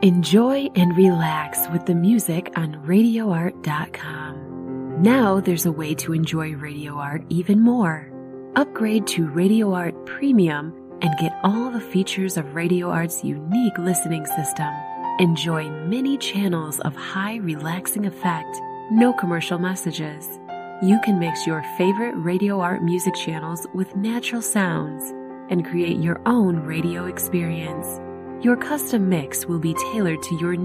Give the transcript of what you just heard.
Enjoy and relax with the music on RadioArt.com. Now there's a way to enjoy Radio Art even more. Upgrade to Radio Art Premium and get all the features of Radio Art's unique listening system. Enjoy many channels of high relaxing effect, no commercial messages. You can mix your favorite Radio Art music channels with natural sounds and create your own radio experience. Your custom mix will be tailored to your